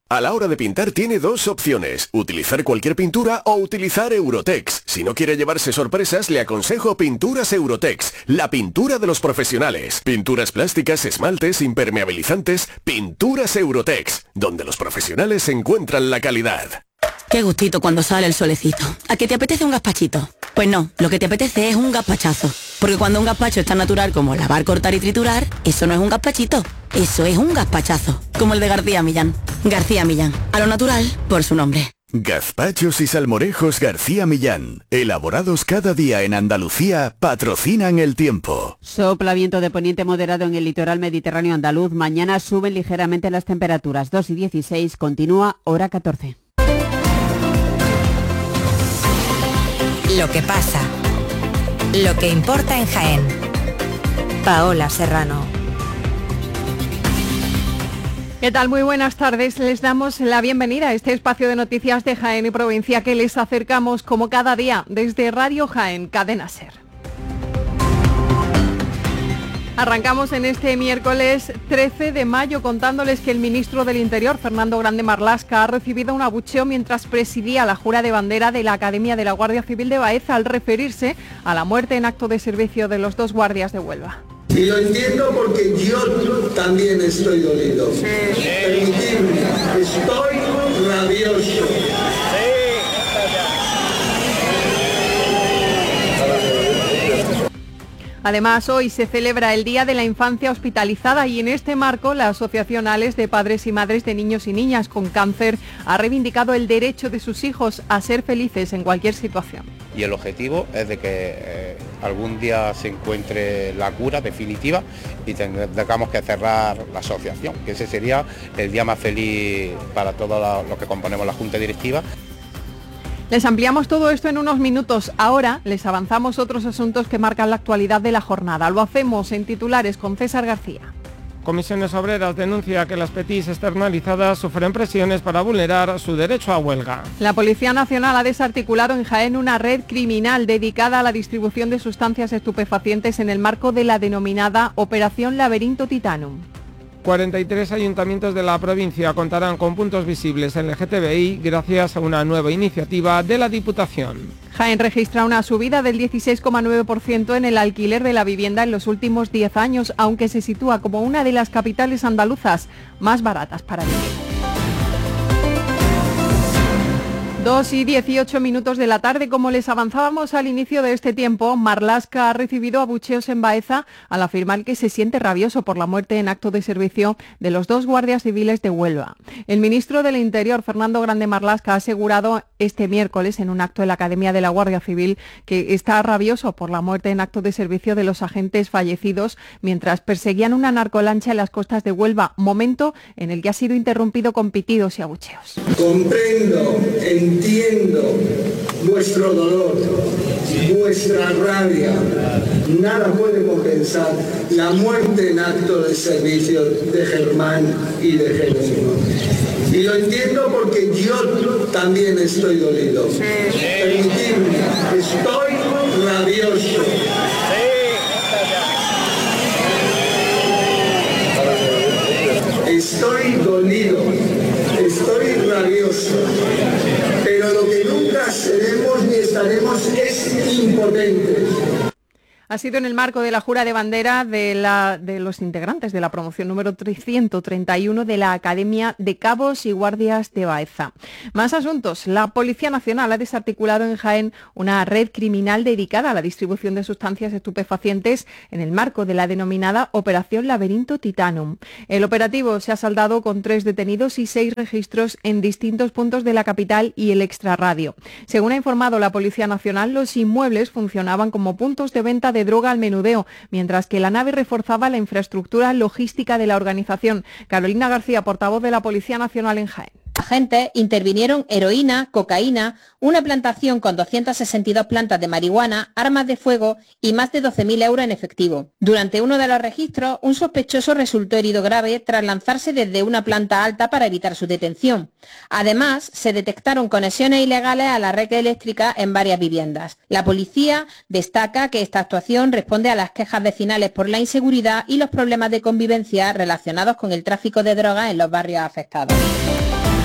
A la hora de pintar tiene dos opciones, utilizar cualquier pintura o utilizar Eurotex. Si no quiere llevarse sorpresas, le aconsejo Pinturas Eurotex, la pintura de los profesionales. Pinturas plásticas, esmaltes, impermeabilizantes, Pinturas Eurotex, donde los profesionales encuentran la calidad. Qué gustito cuando sale el solecito. ¿A qué te apetece un gazpachito? Pues no, lo que te apetece es un gazpachazo. Porque cuando un gazpacho es tan natural como lavar, cortar y triturar, eso no es un gazpachito, eso es un gazpachazo. Como el de García Millán. García Millán, a lo natural por su nombre. Gazpachos y salmorejos García Millán, elaborados cada día en Andalucía, patrocinan el tiempo. Sopla viento de poniente moderado en el litoral mediterráneo andaluz. Mañana suben ligeramente las temperaturas, 2 y 16, continúa hora 14. Lo que pasa, lo que importa en Jaén. Paola Serrano. ¿Qué tal? Muy buenas tardes. Les damos la bienvenida a este espacio de noticias de Jaén y provincia que les acercamos como cada día desde Radio Jaén, Cadena SER. Arrancamos en este miércoles 13 de mayo contándoles que el ministro del Interior, Fernando Grande Marlaska, ha recibido un abucheo mientras presidía la jura de bandera de la Academia de la Guardia Civil de Baeza al referirse a la muerte en acto de servicio de los dos guardias de Huelva. Y lo entiendo porque yo también estoy dolido. Permitidme, estoy rabioso. Además, hoy se celebra el Día de la Infancia Hospitalizada y en este marco la Asociación ALES de Padres y Madres de Niños y Niñas con Cáncer ha reivindicado el derecho de sus hijos a ser felices en cualquier situación. Y el objetivo es de que algún día se encuentre la cura definitiva y tengamos que cerrar la asociación, que ese sería el día más feliz para todos los que componemos la Junta Directiva. Les ampliamos todo esto en unos minutos. Ahora les avanzamos otros asuntos que marcan la actualidad de la jornada. Lo hacemos en titulares con César García. Comisiones Obreras denuncia que las PETIs externalizadas sufren presiones para vulnerar su derecho a huelga. La Policía Nacional ha desarticulado en Jaén una red criminal dedicada a la distribución de sustancias estupefacientes en el marco de la denominada Operación Laberinto Titanum. 43 ayuntamientos de la provincia contarán con puntos visibles LGTBI gracias a una nueva iniciativa de la Diputación. Jaén registra una subida del 16,9% en el alquiler de la vivienda en los últimos 10 años, aunque se sitúa como una de las capitales andaluzas más baratas para vivir. 2 y 18 minutos de la tarde. Como les avanzábamos al inicio de este tiempo, Marlaska ha recibido abucheos en Baeza al afirmar que se siente rabioso por la muerte en acto de servicio de los dos guardias civiles de Huelva. El ministro del Interior, Fernando Grande Marlaska, ha asegurado este miércoles en un acto de la Academia de la Guardia Civil que está rabioso por la muerte en acto de servicio de los agentes fallecidos mientras perseguían una narcolancha en las costas de Huelva, momento en el que ha sido interrumpido con pitidos y abucheos. Comprendo, entiendo vuestro dolor, vuestra rabia. Nada puede compensar la muerte en acto de servicio de Germán y de Jerónimo. Y lo entiendo porque yo también estoy dolido. Permitidme, estoy rabioso. Estoy dolido, estoy rabioso, pero lo que nunca seremos ni estaremos es impotentes. Ha sido en el marco de la jura de bandera de los integrantes de la promoción número 131 de la Academia de Cabos y Guardias de Baeza. Más asuntos. La Policía Nacional ha desarticulado en Jaén una red criminal dedicada a la distribución de sustancias estupefacientes en el marco de la denominada Operación Laberinto Titanum. El operativo se ha saldado con 3 detenidos y 6 registros en distintos puntos de la capital y el extrarradio. Según ha informado la Policía Nacional, los inmuebles funcionaban como puntos de venta de droga al menudeo, mientras que la nave reforzaba la infraestructura logística de la organización. Carolina García, portavoz de la Policía Nacional en Jaén. Agentes intervinieron heroína, cocaína, una plantación con 262 plantas de marihuana, armas de fuego y más de 12.000 euros en efectivo. Durante uno de los registros, un sospechoso resultó herido grave tras lanzarse desde una planta alta para evitar su detención. Además, se detectaron conexiones ilegales a la red eléctrica en varias viviendas. La policía destaca que esta actuación responde a las quejas vecinales por la inseguridad y los problemas de convivencia relacionados con el tráfico de drogas en los barrios afectados.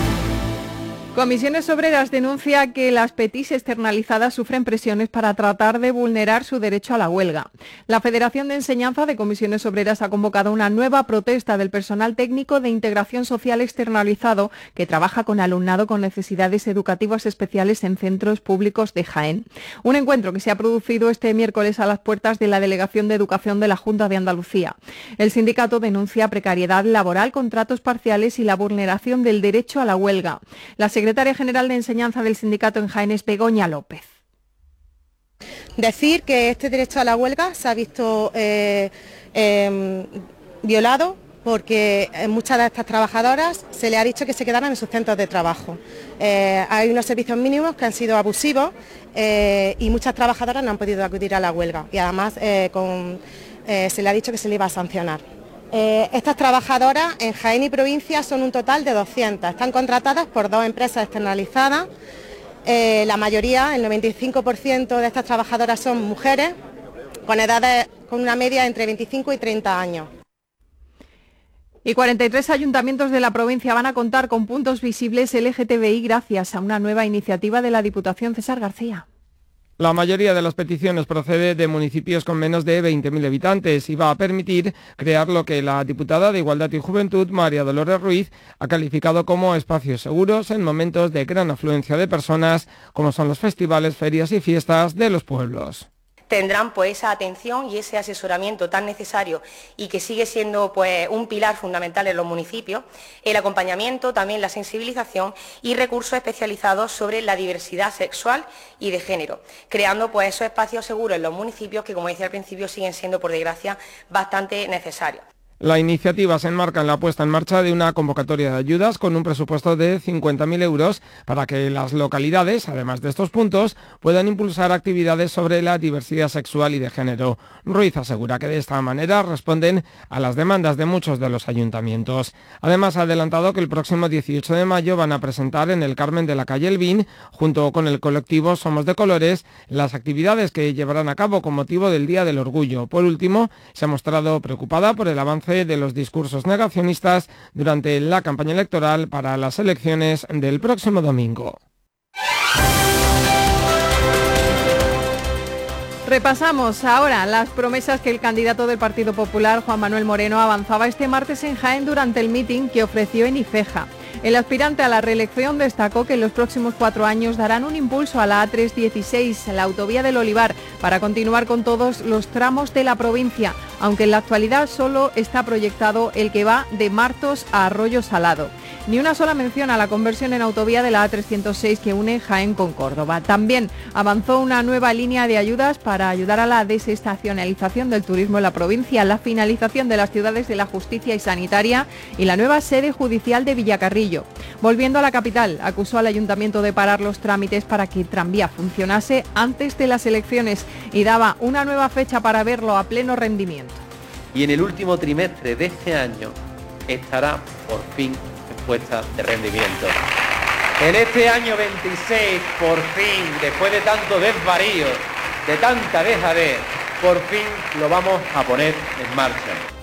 Comisiones Obreras denuncia que las PETIs externalizadas sufren presiones para tratar de vulnerar su derecho a la huelga. La Federación de Enseñanza de Comisiones Obreras ha convocado una nueva protesta del personal técnico de integración social externalizado que trabaja con alumnado con necesidades educativas especiales en centros públicos de Jaén. Un encuentro que se ha producido este miércoles a las puertas de la Delegación de Educación de la Junta de Andalucía. El sindicato denuncia precariedad laboral, contratos parciales y la vulneración del derecho a la huelga. La secretaria general de Enseñanza del sindicato en Jaén es Begoña López. Decir que este derecho a la huelga se ha visto violado porque muchas de estas trabajadoras se le ha dicho que se quedaran en sus centros de trabajo. Hay unos servicios mínimos que han sido abusivos y muchas trabajadoras no han podido acudir a la huelga y además se le ha dicho que se le iba a sancionar. Estas trabajadoras en Jaén y provincia son un total de 200. Están contratadas por 2 empresas externalizadas. La mayoría, el 95% de estas trabajadoras son mujeres con edades con una media entre 25 y 30 años. Y 43 ayuntamientos de la provincia van a contar con puntos visibles LGTBI gracias a una nueva iniciativa de la Diputación. César García. La mayoría de las peticiones procede de municipios con menos de 20.000 habitantes y va a permitir crear lo que la diputada de Igualdad y Juventud, María Dolores Ruiz, ha calificado como espacios seguros en momentos de gran afluencia de personas, como son los festivales, ferias y fiestas de los pueblos. Tendrán pues esa atención y ese asesoramiento tan necesario y que sigue siendo pues un pilar fundamental en los municipios, el acompañamiento, también la sensibilización y recursos especializados sobre la diversidad sexual y de género, creando pues esos espacios seguros en los municipios que, como decía al principio, siguen siendo por desgracia bastante necesarios. La iniciativa se enmarca en la puesta en marcha de una convocatoria de ayudas con un presupuesto de 50.000 euros para que las localidades, además de estos puntos, puedan impulsar actividades sobre la diversidad sexual y de género. Ruiz asegura que de esta manera responden a las demandas de muchos de los ayuntamientos. Además, ha adelantado que el próximo 18 de mayo van a presentar en el Carmen de la calle Elvin, junto con el colectivo Somos de Colores, las actividades que llevarán a cabo con motivo del Día del Orgullo. Por último, se ha mostrado preocupada por el avance de los discursos negacionistas durante la campaña electoral para las elecciones del próximo domingo. Repasamos ahora las promesas que el candidato del Partido Popular, Juan Manuel Moreno, avanzaba este martes en Jaén durante el mitin que ofreció en Ifeja. El aspirante a la reelección destacó que en los próximos 4 años darán un impulso a la A316, la autovía del Olivar, para continuar con todos los tramos de la provincia, aunque en la actualidad solo está proyectado el que va de Martos a Arroyo Salado. Ni una sola mención a la conversión en autovía de la A306 que une Jaén con Córdoba. También avanzó una nueva línea de ayudas para ayudar a la desestacionalización del turismo en la provincia, la finalización de las ciudades de la justicia y sanitaria y la nueva sede judicial de Villacarrillo. Volviendo a la capital, acusó al ayuntamiento de parar los trámites para que el tranvía funcionase antes de las elecciones y daba una nueva fecha para verlo a pleno rendimiento. Y en el último trimestre de este año estará por fin puesta de rendimiento. En este año 26, por fin, después de tanto desvarío, de tanta dejadez, por fin lo vamos a poner en marcha.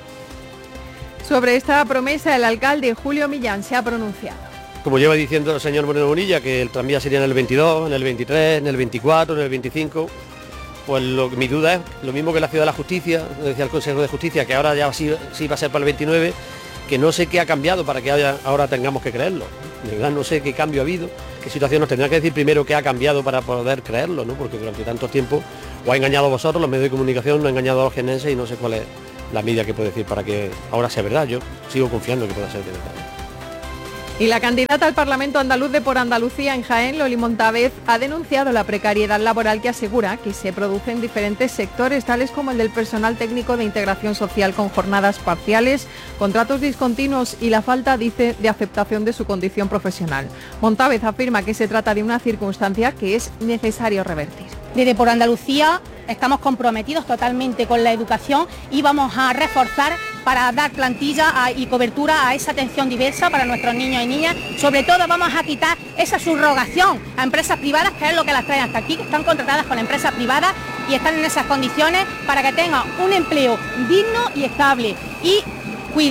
Sobre esta promesa, el alcalde Julio Millán se ha pronunciado. Como lleva diciendo el señor Moreno Bonilla, que el tranvía sería en el 22, en el 23, en el 24, en el 25, pues mi duda es, lo mismo que la Ciudad de la Justicia, decía el Consejo de Justicia, que ahora ya sí va a ser para el 29, que no sé qué ha cambiado para que ahora tengamos que creerlo. De verdad no sé qué cambio ha habido, qué situación nos tendrá que decir primero qué ha cambiado para poder creerlo, ¿no? Porque durante tanto tiempo os ha engañado a vosotros, los medios de comunicación, nos ha engañado a los jiennenses y no sé cuál es la medida que puede decir para que ahora sea verdad. Yo sigo confiando que pueda ser de verdad. Y la candidata al Parlamento andaluz de Por Andalucía en Jaén, Loli Montávez, ha denunciado la precariedad laboral que asegura que se produce en diferentes sectores, tales como el del personal técnico de integración social con jornadas parciales, contratos discontinuos y la falta, dice, de aceptación de su condición profesional. Montávez afirma que se trata de una circunstancia que es necesario revertir. Desde Por Andalucía estamos comprometidos totalmente con la educación y vamos a reforzar para dar plantilla y cobertura a esa atención diversa para nuestros niños y niñas. Sobre todo vamos a quitar esa subrogación a empresas privadas, que es lo que las traen hasta aquí, que están contratadas con empresas privadas y están en esas condiciones para que tengan un empleo digno y estable y cuidar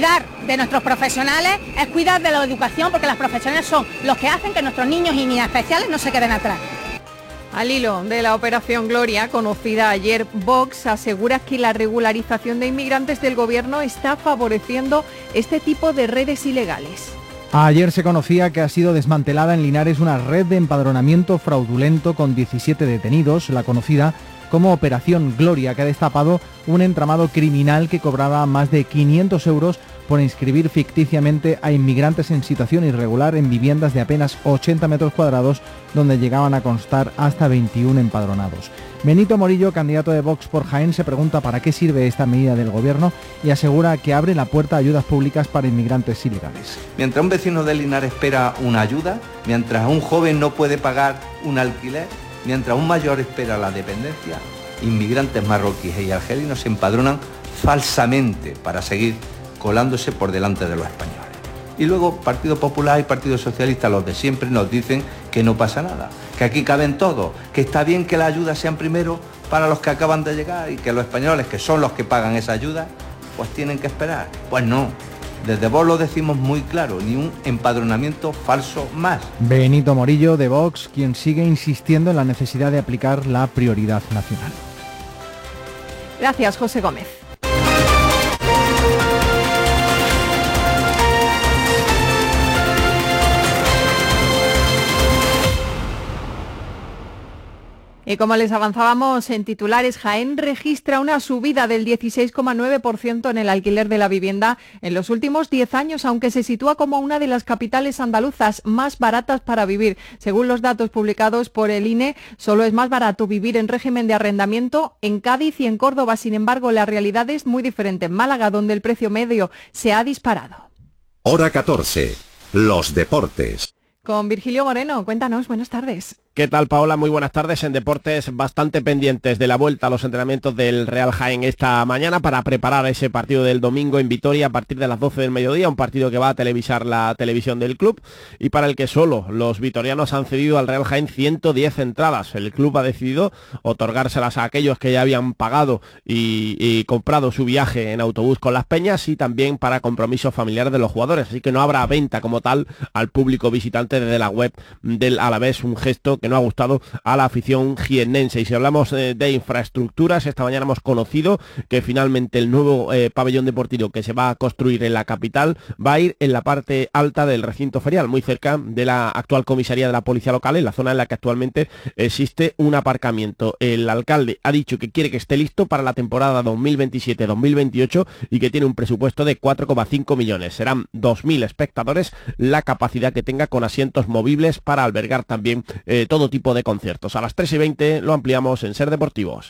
de nuestros profesionales es cuidar de la educación, porque las profesionales son los que hacen que nuestros niños y niñas especiales no se queden atrás. Al hilo de la Operación Gloria, conocida ayer, Vox asegura que la regularización de inmigrantes del gobierno está favoreciendo este tipo de redes ilegales. Ayer se conocía que ha sido desmantelada en Linares una red de empadronamiento fraudulento con 17 detenidos, la conocida como Operación Gloria, que ha destapado un entramado criminal que cobraba más de 500 euros por inscribir ficticiamente a inmigrantes en situación irregular en viviendas de apenas 80 metros cuadrados, donde llegaban a constar hasta 21 empadronados. Benito Morillo, candidato de Vox por Jaén, se pregunta para qué sirve esta medida del gobierno y asegura que abre la puerta a ayudas públicas para inmigrantes ilegales. Mientras un vecino de Linares espera una ayuda, mientras un joven no puede pagar un alquiler, mientras un mayor espera la dependencia, inmigrantes marroquíes y argelinos se empadronan falsamente para seguir colándose por delante de los españoles. Y luego Partido Popular y Partido Socialista, los de siempre, nos dicen que no pasa nada, que aquí caben todos, que está bien que las ayudas sean primero para los que acaban de llegar y que los españoles, que son los que pagan esa ayuda, pues tienen que esperar. Pues no, desde Vox lo decimos muy claro, ni un empadronamiento falso más. Benito Morillo, de Vox, quien sigue insistiendo en la necesidad de aplicar la prioridad nacional. Gracias, José Gómez. Y como les avanzábamos en titulares, Jaén registra una subida del 16,9% en el alquiler de la vivienda en los últimos 10 años, aunque se sitúa como una de las capitales andaluzas más baratas para vivir. Según los datos publicados por el INE, solo es más barato vivir en régimen de arrendamiento en Cádiz y en Córdoba. Sin embargo, la realidad es muy diferente en Málaga, donde el precio medio se ha disparado. Hora 14. Los deportes. Con Virgilio Moreno, cuéntanos, buenas tardes. ¿Qué tal, Paola? Muy buenas tardes. En deportes, bastante pendientes de la vuelta a los entrenamientos del Real Jaén esta mañana para preparar ese partido del domingo en Vitoria a partir de las 12 del mediodía, un partido que va a televisar la televisión del club y para el que solo los vitorianos han cedido al Real Jaén 110 entradas. El club ha decidido otorgárselas a aquellos que ya habían pagado y comprado su viaje en autobús con las Peñas y también para compromisos familiares de los jugadores, así que no habrá venta como tal al público visitante desde la web del Alavés, un gesto que no ha gustado a la afición jiennense. Y si hablamos de infraestructuras, esta mañana hemos conocido que finalmente el nuevo pabellón deportivo que se va a construir en la capital va a ir en la parte alta del recinto ferial, muy cerca de la actual comisaría de la policía local, en la zona en la que actualmente existe un aparcamiento. El alcalde ha dicho que quiere que esté listo para la temporada 2027-2028 y que tiene un presupuesto de 4,5 millones. Serán 2.000 espectadores la capacidad que tenga, con asientos movibles para albergar también todo tipo de conciertos. A las 3:20 lo ampliamos en Ser Deportivos.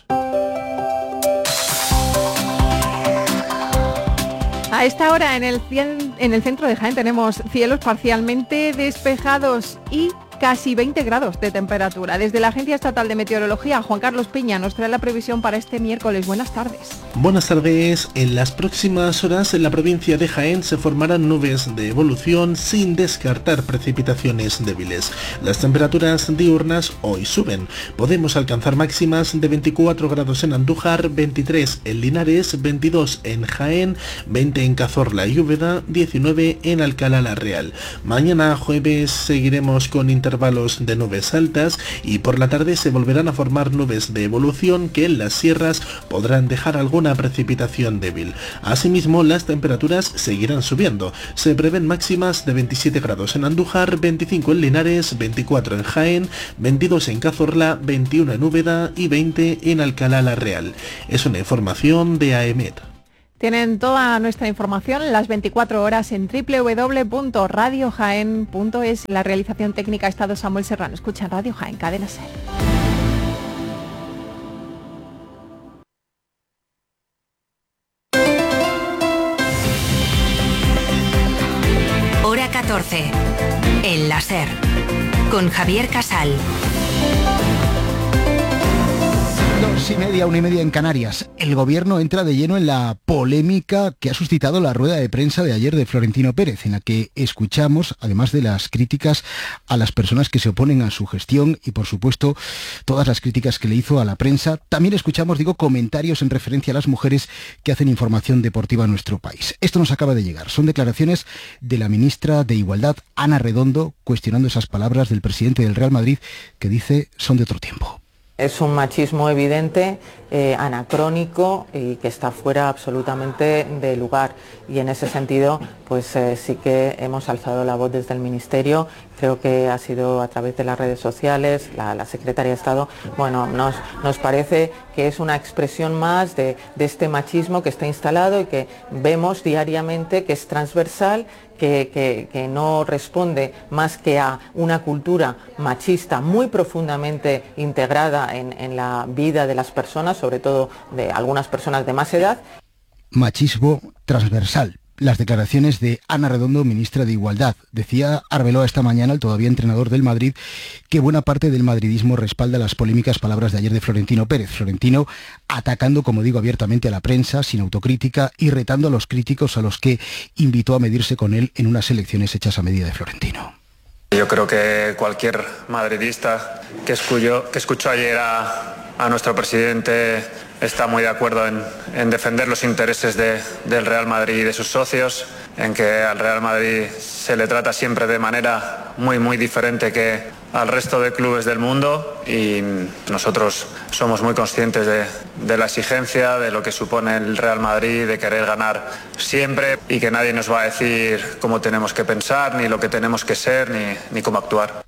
A esta hora en el centro de Jaén tenemos cielos parcialmente despejados y casi 20 grados de temperatura. Desde la Agencia Estatal de Meteorología, Juan Carlos Piña nos trae la previsión para este miércoles. Buenas tardes. Buenas tardes. En las próximas horas en la provincia de Jaén se formarán nubes de evolución sin descartar precipitaciones débiles. Las temperaturas diurnas hoy suben. Podemos alcanzar máximas de 24 grados en Andújar, 23 en Linares, 22 en Jaén, 20 en Cazorla y Úbeda, 19 en Alcalá la Real. Mañana jueves seguiremos con intervalos de nubes altas y por la tarde se volverán a formar nubes de evolución que en las sierras podrán dejar alguna precipitación débil. Asimismo, las temperaturas seguirán subiendo. Se prevén máximas de 27 grados en Andújar, 25 en Linares, 24 en Jaén, 22 en Cazorla, 21 en Úbeda y 20 en Alcalá la Real. Es una información de AEMET. Tienen toda nuestra información las 24 horas en www.radiojaen.es. La realización técnica ha estado Samuel Serrano. Escuchan Radio Jaén, Cadena SER. Hora 14. En la SER. Con Javier Casal. 12:30, 1:30 en Canarias. El gobierno entra de lleno en la polémica que ha suscitado la rueda de prensa de ayer de Florentino Pérez, en la que escuchamos, además de las críticas a las personas que se oponen a su gestión y, por supuesto, todas las críticas que le hizo a la prensa, también escuchamos, comentarios en referencia a las mujeres que hacen información deportiva en nuestro país. Esto nos acaba de llegar. Son declaraciones de la ministra de Igualdad, Ana Redondo, cuestionando esas palabras del presidente del Real Madrid, que dice son de otro tiempo. Es un machismo evidente, anacrónico y que está fuera absolutamente de lugar. Y en ese sentido, pues sí que hemos alzado la voz desde el Ministerio. Creo que ha sido a través de las redes sociales, la Secretaría de Estado. Bueno, nos parece que es una expresión más de este machismo que está instalado y que vemos diariamente, que es transversal, que no responde más que a una cultura machista muy profundamente integrada en la vida de las personas, sobre todo de algunas personas de más edad. Machismo transversal. Las declaraciones de Ana Redondo, ministra de Igualdad. Decía Arbeloa esta mañana, el todavía entrenador del Madrid, que buena parte del madridismo respalda las polémicas palabras de ayer de Florentino Pérez. Florentino atacando, como digo, abiertamente a la prensa, sin autocrítica, y retando a los críticos a los que invitó a medirse con él en unas elecciones hechas a medida de Florentino. Yo creo que cualquier madridista que escuchó ayer a nuestro presidente está muy de acuerdo en defender los intereses del Real Madrid y de sus socios, en que al Real Madrid se le trata siempre de manera muy diferente que al resto de clubes del mundo, y nosotros somos muy conscientes de la exigencia, de lo que supone el Real Madrid, de querer ganar siempre, y que nadie nos va a decir cómo tenemos que pensar, ni lo que tenemos que ser, ni cómo actuar.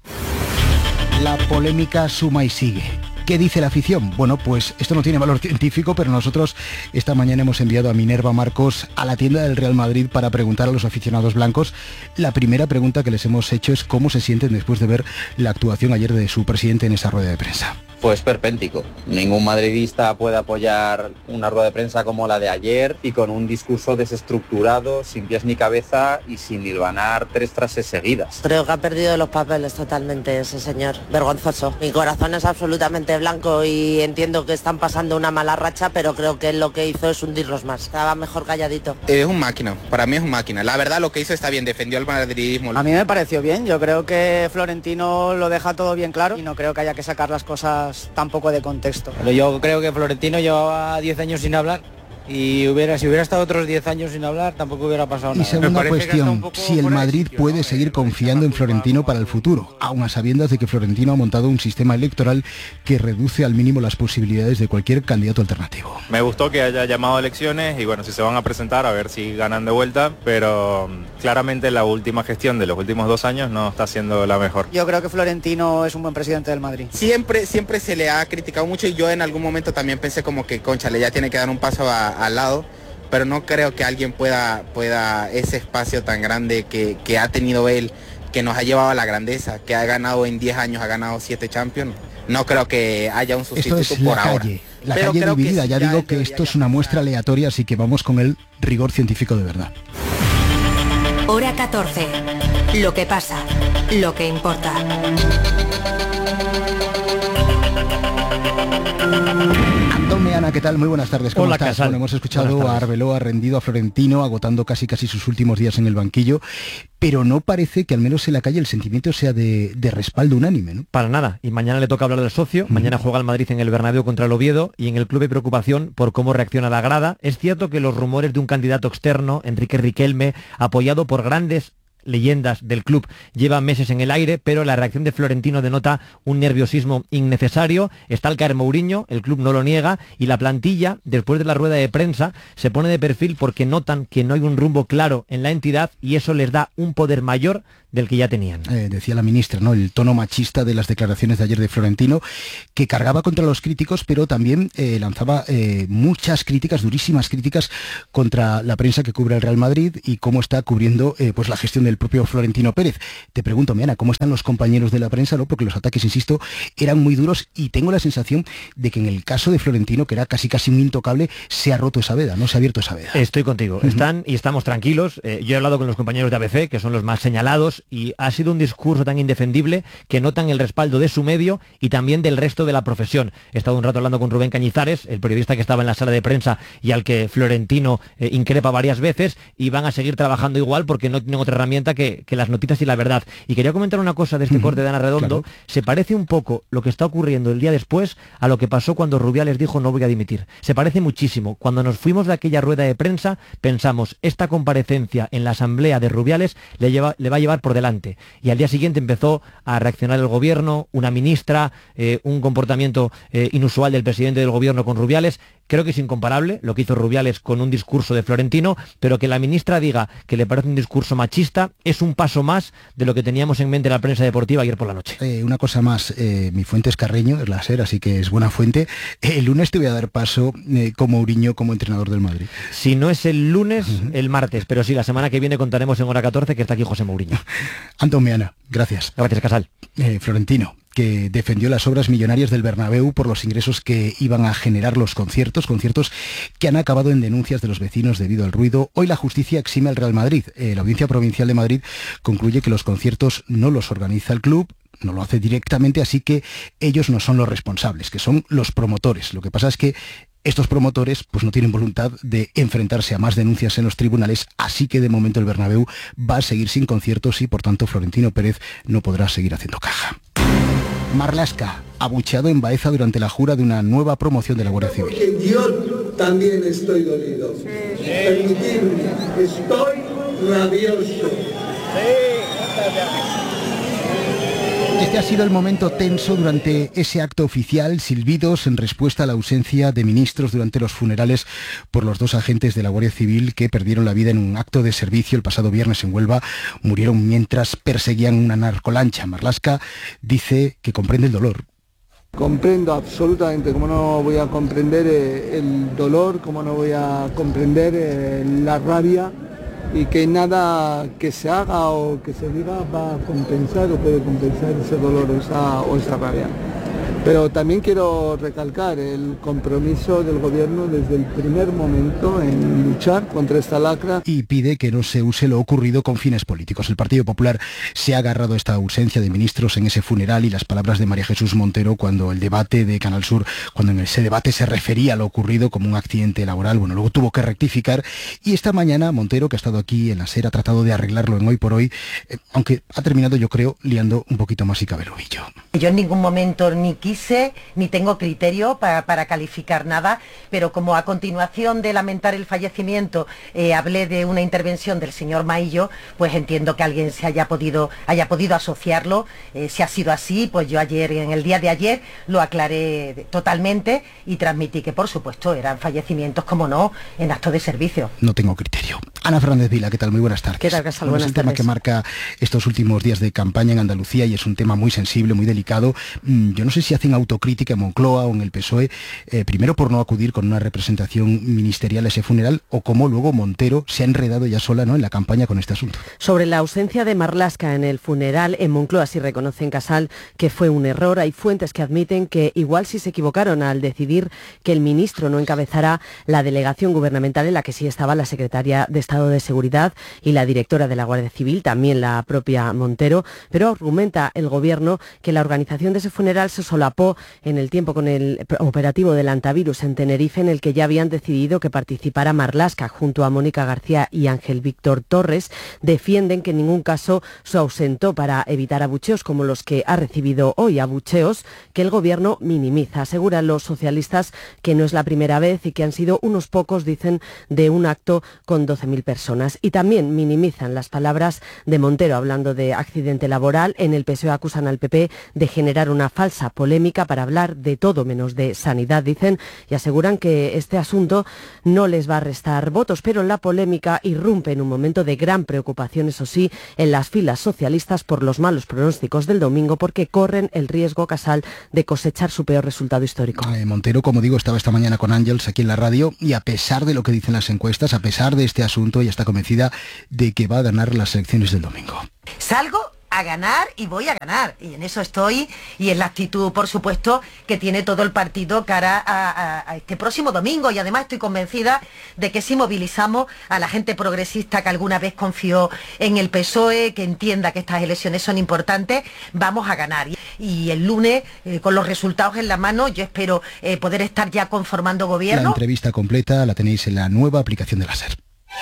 La polémica suma y sigue. ¿Qué dice la afición? Bueno, pues esto no tiene valor científico, pero nosotros esta mañana hemos enviado a Minerva Marcos a la tienda del Real Madrid para preguntar a los aficionados blancos. La primera pregunta que les hemos hecho es cómo se sienten después de ver la actuación ayer de su presidente en esa rueda de prensa. Pues perpéntico. Ningún madridista puede apoyar una rueda de prensa como la de ayer y con un discurso desestructurado, sin pies ni cabeza y sin hilvanar 3 frases seguidas. Creo que ha perdido los papeles totalmente ese señor. Vergonzoso. Mi corazón es absolutamente blanco y entiendo que están pasando una mala racha, pero creo que lo que hizo es hundirlos más. Estaba mejor calladito. Es un máquina. Para mí es un máquina. La verdad lo que hizo está bien. Defendió el madridismo. A mí me pareció bien. Yo creo que Florentino lo deja todo bien claro y no creo que haya que sacar las cosas tampoco de contexto. Pero yo creo que Florentino llevaba 10 años sin hablar y si hubiera estado otros 10 años sin hablar tampoco hubiera pasado nada. Y segunda cuestión, si el Madrid puede seguir confiando en Florentino para el futuro, aun a sabiendas de que Florentino ha montado un sistema electoral que reduce al mínimo las posibilidades de cualquier candidato alternativo. Me gustó que haya llamado a elecciones y bueno, si se van a presentar a ver si ganan de vuelta, pero claramente la última gestión de los últimos 2 años no está siendo la mejor. Yo creo que Florentino es un buen presidente del Madrid. Siempre se le ha criticado mucho y yo en algún momento también pensé como que cónchale, ya tiene que dar un paso al lado, pero no creo que alguien pueda ese espacio tan grande que ha tenido él, que nos ha llevado a la grandeza, que ha ganado en 10 años, ha ganado 7 Champions. No creo que haya un sustituto esto es por la ahora. Calle, la calle dividida, ya digo que esto es una muestra aleatoria, así que vamos con el rigor científico de verdad. Hora 14. Lo que pasa, lo que importa. Ana, ¿qué tal? Muy buenas tardes. ¿Cómo estás? Casal. Bueno, hemos escuchado a Arbeloa rendido a Florentino, agotando casi sus últimos días en el banquillo, pero no parece que al menos en la calle el sentimiento sea de respaldo unánime, ¿no? Para nada. Y mañana le toca hablar del socio. Mañana juega el Madrid en el Bernabéu contra el Oviedo y en el club hay preocupación por cómo reacciona la grada. Es cierto que los rumores de un candidato externo, Enrique Riquelme, apoyado por grandes leyendas del club, lleva meses en el aire, pero la reacción de Florentino denota un nerviosismo innecesario. Está al caer Mourinho, el club no lo niega, y la plantilla, después de la rueda de prensa, se pone de perfil porque notan que no hay un rumbo claro en la entidad y eso les da un poder mayor del que ya tenían. Decía la ministra, ¿no? El tono machista de las declaraciones de ayer de Florentino, que cargaba contra los críticos, pero también lanzaba muchas críticas, durísimas críticas, contra la prensa que cubre el Real Madrid y cómo está cubriendo pues la gestión del propio Florentino Pérez. Te pregunto, Ana, ¿cómo están los compañeros de la prensa, ¿no? Porque los ataques, insisto, eran muy duros y tengo la sensación de que en el caso de Florentino, que era casi un intocable, se ha roto esa veda, ¿no? Se ha abierto esa veda. Estoy contigo. Están y estamos tranquilos. Yo he hablado con los compañeros de ABC, que son los más señalados, medios y ha sido un discurso tan indefendible que notan el respaldo de su medio y también del resto de la profesión. He estado un rato hablando con Rubén Cañizares, el periodista que estaba en la sala de prensa y al que Florentino increpa varias veces, y van a seguir trabajando igual porque no tienen otra herramienta que las noticias y la verdad. Y quería comentar una cosa de este corte de Ana Redondo. Claro. Se parece un poco lo que está ocurriendo el día después a lo que pasó cuando Rubiales dijo no voy a dimitir. Se parece muchísimo. Cuando nos fuimos de aquella rueda de prensa pensamos, esta comparecencia en la asamblea de Rubiales le va a llevar por delante. Y al día siguiente empezó a reaccionar el gobierno, una ministra, un comportamiento inusual del presidente del gobierno con Rubiales. Creo que es incomparable lo que hizo Rubiales con un discurso de Florentino, pero que la ministra diga que le parece un discurso machista es un paso más de lo que teníamos en mente la prensa deportiva ayer por la noche. Una cosa más, mi fuente es Carreño, es la SER, así que es buena fuente. El lunes te voy a dar paso con Mourinho como entrenador del Madrid. Si no es el lunes, el martes, pero sí, la semana que viene contaremos en Hora 14 que está aquí José Mourinho. Antón Meana, gracias. Gracias, Casal. Florentino, que defendió las obras millonarias del Bernabéu por los ingresos que iban a generar los conciertos que han acabado en denuncias de los vecinos debido al ruido. Hoy la justicia exime al Real Madrid. La Audiencia Provincial de Madrid concluye que los conciertos no los organiza el club, no lo hace directamente, así que ellos no son los responsables, que son los promotores. Lo que pasa es que estos promotores pues no tienen voluntad de enfrentarse a más denuncias en los tribunales, así que de momento el Bernabéu va a seguir sin conciertos y por tanto Florentino Pérez no podrá seguir haciendo caja. Marlaska, abucheado en Baeza durante la jura de una nueva promoción de la Guardia Civil. Porque yo también estoy dolido. Permitidme, estoy rabioso. Este ha sido el momento tenso durante ese acto oficial, silbidos en respuesta a la ausencia de ministros durante los funerales por los 2 agentes de la Guardia Civil que perdieron la vida en un acto de servicio el pasado viernes en Huelva. Murieron mientras perseguían una narcolancha. Marlaska dice que comprende el dolor. Comprendo absolutamente, cómo no voy a comprender el dolor, cómo no voy a comprender la rabia, y que nada que se haga o que se diga va a compensar o puede compensar ese dolor o esa rabia. Pero también quiero recalcar el compromiso del gobierno desde el primer momento en luchar contra esta lacra. Y pide que no se use lo ocurrido con fines políticos. El Partido Popular se ha agarrado a esta ausencia de ministros en ese funeral y las palabras de María Jesús Montero cuando el debate de Canal Sur, cuando en ese debate se refería a lo ocurrido como un accidente laboral. Bueno, luego tuvo que rectificar y esta mañana Montero, que ha estado aquí en la SER, ha tratado de arreglarlo en Hoy por Hoy, aunque ha terminado, yo creo, liando un poquito más y cabe el ovillo. Yo en ningún momento ni quise ni tengo criterio para calificar nada, pero como a continuación de lamentar el fallecimiento hablé de una intervención del señor Maillo, pues entiendo que alguien haya podido asociarlo. Si ha sido así, pues yo ayer, en el día de ayer, lo aclaré totalmente y transmití que por supuesto eran fallecimientos, como no, en acto de servicio. No tengo criterio. Ana Fernández Vila, ¿qué tal? Muy buenas tardes. ¿Qué tal, Casal? Bueno, es el tema que marca estos últimos días de campaña en Andalucía y es un tema muy sensible, muy delicado. Yo no sé si hacen autocrítica en Moncloa o en el PSOE, primero por no acudir con una representación ministerial a ese funeral, o cómo luego Montero se ha enredado ya sola, ¿no?, en la campaña con este asunto. Sobre la ausencia de Marlaska en el funeral, en Moncloa sí reconocen, Casal, que fue un error. Hay fuentes que admiten que igual sí se equivocaron al decidir que el ministro no encabezara la delegación gubernamental en la que sí estaba la secretaria de Estado de Seguridad y la directora de la Guardia Civil, también la propia Montero, pero argumenta el gobierno que la organización de ese funeral se solapó en el tiempo con el operativo del antivirus en Tenerife, en el que ya habían decidido que participara Marlaska junto a Mónica García y Ángel Víctor Torres. Defienden que en ningún caso se ausentó para evitar abucheos como los que ha recibido hoy, abucheos que el gobierno minimiza. Aseguran los socialistas que no es la primera vez y que han sido unos pocos, dicen, de un acto con 12.000 personas. Y también minimizan las palabras de Montero hablando de accidente laboral. En el PSOE acusan al PP de generar una falsa polémica para hablar de todo menos de sanidad, dicen, y aseguran que este asunto no les va a restar votos, pero la polémica irrumpe en un momento de gran preocupación, eso sí, en las filas socialistas por los malos pronósticos del domingo, porque corren el riesgo, Casal, de cosechar su peor resultado histórico. Montero, como digo, estaba esta mañana con Ángels aquí en la radio y a pesar de lo que dicen las encuestas, a pesar de este asunto, ella está convencida de que va a ganar las elecciones del domingo. Salgo a ganar y voy a ganar. Y en eso estoy, y en la actitud, por supuesto, que tiene todo el partido cara a este próximo domingo. Y además estoy convencida de que si movilizamos a la gente progresista que alguna vez confió en el PSOE, que entienda que estas elecciones son importantes, vamos a ganar. Y el lunes, con los resultados en la mano, yo espero poder estar ya conformando gobierno. La entrevista completa la tenéis en la nueva aplicación de la SER.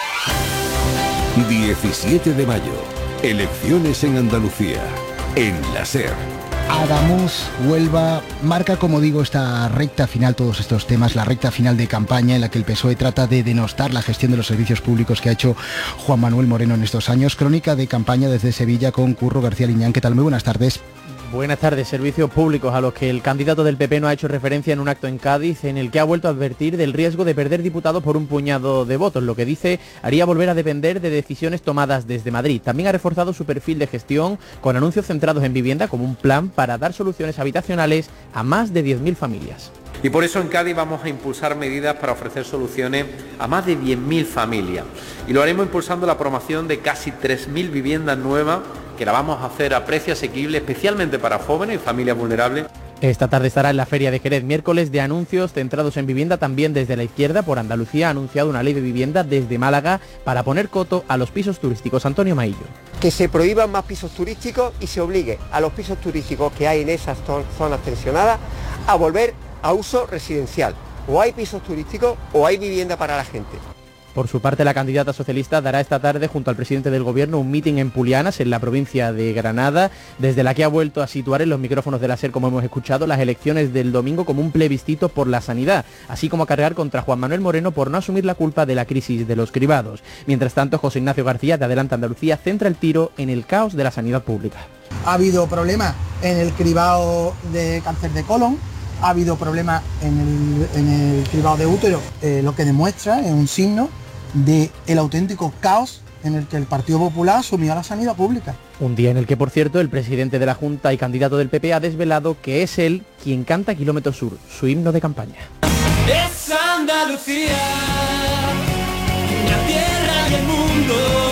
17 de mayo. Elecciones en Andalucía. En la SER. Adamuz, Huelva, marca, como digo, esta recta final, todos estos temas, la recta final de campaña en la que el PSOE trata de denostar la gestión de los servicios públicos que ha hecho Juan Manuel Moreno en estos años. Crónica de campaña desde Sevilla con Curro García Liñán. ¿Qué tal? Muy buenas tardes. Buenas tardes. Servicios públicos a los que el candidato del PP no ha hecho referencia en un acto en Cádiz, en el que ha vuelto a advertir del riesgo de perder diputados por un puñado de votos, lo que dice haría volver a depender de decisiones tomadas desde Madrid. También ha reforzado su perfil de gestión con anuncios centrados en vivienda como un plan para dar soluciones habitacionales a más de 10.000 familias. Y por eso en Cádiz vamos a impulsar medidas para ofrecer soluciones a más de 10.000 familias. Y lo haremos impulsando la promoción de casi 3.000 viviendas nuevas, que la vamos a hacer a precio asequible, especialmente para jóvenes y familias vulnerables. Esta tarde estará en la Feria de Jerez, miércoles de anuncios centrados en vivienda. También desde la izquierda, por Andalucía, ha anunciado una ley de vivienda desde Málaga para poner coto a los pisos turísticos. Antonio Maillo. Que se prohíban más pisos turísticos y se obligue a los pisos turísticos que hay en esas zonas tensionadas a volver a uso residencial. O hay pisos turísticos o hay vivienda para la gente. Por su parte, la candidata socialista dará esta tarde junto al presidente del gobierno un mitin en Pulianas, en la provincia de Granada, desde la que ha vuelto a situar en los micrófonos de la SER, como hemos escuchado, las elecciones del domingo como un plebiscito por la sanidad, así como a cargar contra Juan Manuel Moreno por no asumir la culpa de la crisis de los cribados. Mientras tanto, José Ignacio García, de Adelante Andalucía, centra el tiro en el caos de la sanidad pública. Ha habido problemas en el cribado de cáncer de colon, ha habido problemas en el cribado de útero, lo que demuestra es un signo del auténtico caos en el que el Partido Popular asumió la sanidad pública. Un día en el que, por cierto, el presidente de la Junta y candidato del PP ha desvelado que es él quien canta Kilómetro Sur, su himno de campaña. Es Andalucía, la tierra y el mundo,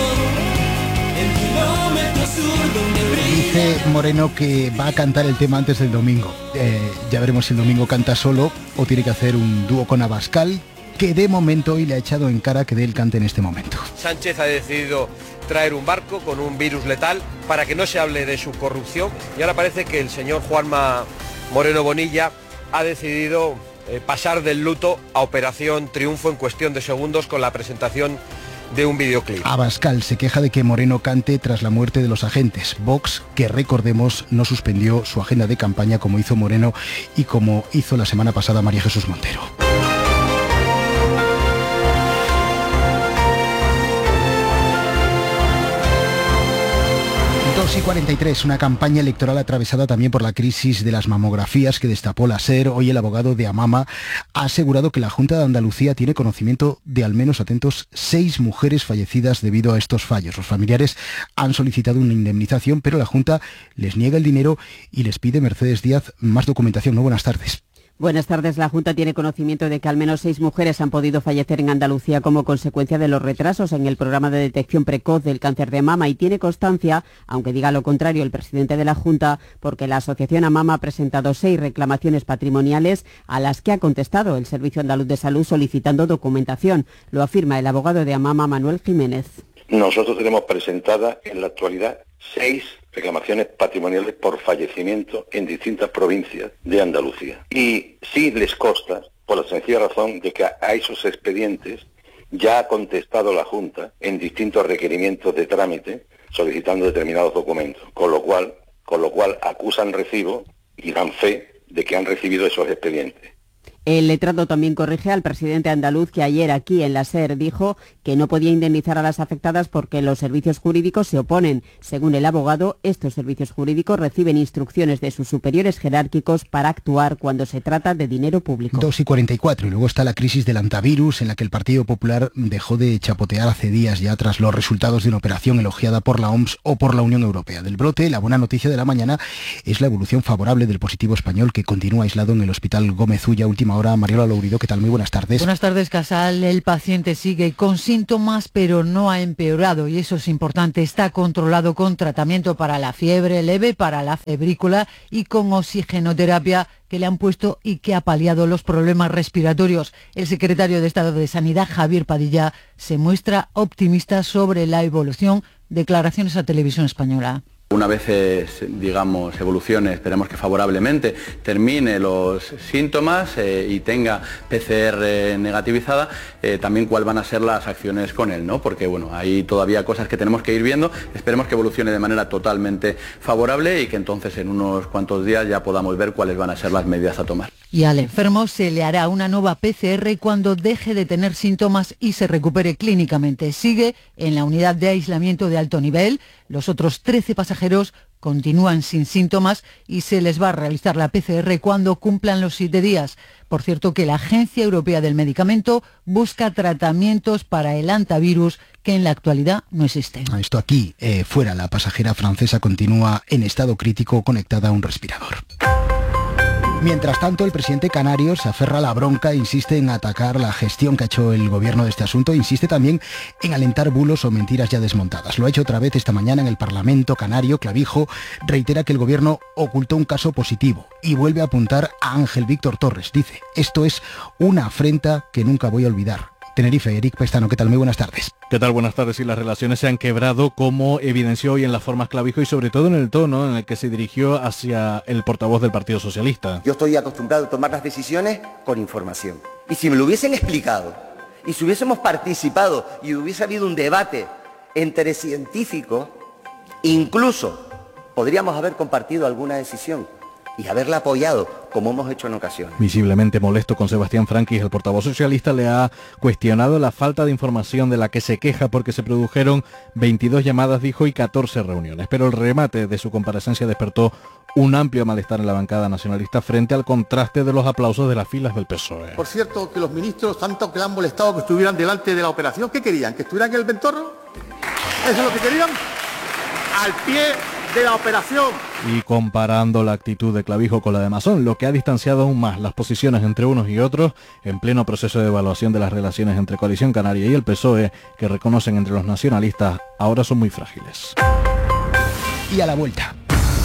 el Kilómetro Sur donde brilla. Dice Moreno que va a cantar el tema antes del domingo. Ya veremos si el domingo canta solo o tiene que hacer un dúo con Abascal, que de momento hoy le ha echado en cara que dé el cante en este momento. Sánchez ha decidido traer un barco con un virus letal para que no se hable de su corrupción, y ahora parece que el señor Juanma Moreno Bonilla ha decidido pasar del luto a Operación Triunfo en cuestión de segundos con la presentación de un videoclip. Abascal se queja de que Moreno cante tras la muerte de los agentes. Vox, que recordemos, no suspendió su agenda de campaña como hizo Moreno y como hizo la semana pasada María Jesús Montero. 2:43, una campaña electoral atravesada también por la crisis de las mamografías que destapó la SER. Hoy el abogado de Amama ha asegurado que la Junta de Andalucía tiene conocimiento de al menos, atentos, 6 mujeres fallecidas debido a estos fallos. Los familiares han solicitado una indemnización, pero la Junta les niega el dinero y les pide, Mercedes Díaz, más documentación. Muy buenas tardes. Buenas tardes. La Junta tiene conocimiento de que al menos 6 mujeres han podido fallecer en Andalucía como consecuencia de los retrasos en el programa de detección precoz del cáncer de mama, y tiene constancia, aunque diga lo contrario el presidente de la Junta, porque la Asociación Amama ha presentado 6 reclamaciones patrimoniales a las que ha contestado el Servicio Andaluz de Salud solicitando documentación. Lo afirma el abogado de Amama, Manuel Jiménez. Nosotros tenemos presentadas en la actualidad 6 reclamaciones patrimoniales por fallecimiento en distintas provincias de Andalucía. Y sí les consta, por la sencilla razón de que a esos expedientes ya ha contestado la Junta en distintos requerimientos de trámite solicitando determinados documentos, con lo cual acusan recibo y dan fe de que han recibido esos expedientes. El letrado también corrige al presidente andaluz, que ayer aquí en la SER dijo que no podía indemnizar a las afectadas porque los servicios jurídicos se oponen. Según el abogado, estos servicios jurídicos reciben instrucciones de sus superiores jerárquicos para actuar cuando se trata de dinero público. 2:44, y luego está la crisis del antivirus, en la que el Partido Popular dejó de chapotear hace días ya tras los resultados de una operación elogiada por la OMS o por la Unión Europea. Del brote, la buena noticia de la mañana es la evolución favorable del positivo español, que continúa aislado en el Hospital Gómez Ulla. Última última hora. Mariola Lourido, ¿qué tal? Muy buenas tardes. Buenas tardes, Casal. El paciente sigue con síntomas, pero no ha empeorado, y eso es importante. Está controlado con tratamiento para la fiebre leve, para la febrícula y con oxigenoterapia que le han puesto y que ha paliado los problemas respiratorios. El secretario de Estado de Sanidad, Javier Padilla, se muestra optimista sobre la evolución. Declaraciones a Televisión Española. Una vez, digamos, evolucione, esperemos que favorablemente, termine los síntomas y tenga PCR negativizada, también cuáles van a ser las acciones con él, ¿no? Porque, bueno, hay todavía cosas que tenemos que ir viendo. Esperemos que evolucione de manera totalmente favorable y que entonces en unos cuantos días ya podamos ver cuáles van a ser las medidas a tomar. Y al enfermo se le hará una nueva PCR cuando deje de tener síntomas y se recupere clínicamente. Sigue en la unidad de aislamiento de alto nivel. Los otros 13 pasajeros continúan sin síntomas y se les va a realizar la PCR cuando cumplan los 7 días. Por cierto, que la Agencia Europea del Medicamento busca tratamientos para el hantavirus que en la actualidad no existen. Esto aquí, fuera, la pasajera francesa continúa en estado crítico conectada a un respirador. Mientras tanto, el presidente canario se aferra a la bronca e insiste en atacar la gestión que ha hecho el gobierno de este asunto. Insiste también en alentar bulos o mentiras ya desmontadas. Lo ha hecho otra vez esta mañana en el Parlamento canario. Clavijo reitera que el gobierno ocultó un caso positivo y vuelve a apuntar a Ángel Víctor Torres. Dice, esto es una afrenta que nunca voy a olvidar. Tenerife, Eric Pestano, ¿qué tal? Muy buenas tardes. ¿Qué tal? Buenas tardes. Y las relaciones se han quebrado, como evidenció hoy en las formas Clavijo y sobre todo en el tono en el que se dirigió hacia el portavoz del Partido Socialista. Yo estoy acostumbrado a tomar las decisiones con información. Y si me lo hubiesen explicado, y si hubiésemos participado y hubiese habido un debate entre científicos, incluso podríamos haber compartido alguna decisión y haberla apoyado, como hemos hecho en ocasiones. Visiblemente molesto con Sebastián Franquis, el portavoz socialista le ha cuestionado la falta de información de la que se queja porque se produjeron 22 llamadas, dijo, y 14 reuniones. Pero el remate de su comparecencia despertó un amplio malestar en la bancada nacionalista frente al contraste de los aplausos de las filas del PSOE. Por cierto, que los ministros, tanto que le han molestado que estuvieran delante de la operación, ¿qué querían? ¿Que estuvieran en el Ventorro? ¿Eso es lo que querían? Al pie de la operación. Y comparando la actitud de Clavijo con la de Masón, lo que ha distanciado aún más las posiciones entre unos y otros en pleno proceso de evaluación de las relaciones entre Coalición Canaria y el PSOE, que reconocen entre los nacionalistas ahora son muy frágiles. Y a la vuelta.